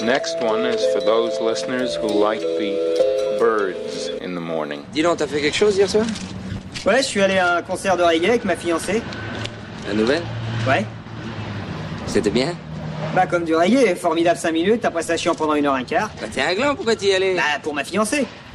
next one is for those listeners who like the birds in the morning. Dis donc, t'as fait quelque chose hier soir? Ouais, je suis allé à un concert de reggae avec ma fiancée. La nouvelle? Ouais. C'était bien? Bah comme du reggae, formidable 5 minutes, après ça chiant pendant 1h15. Bah t'es un gland, pourquoi t'y allais? Bah pour ma fiancée.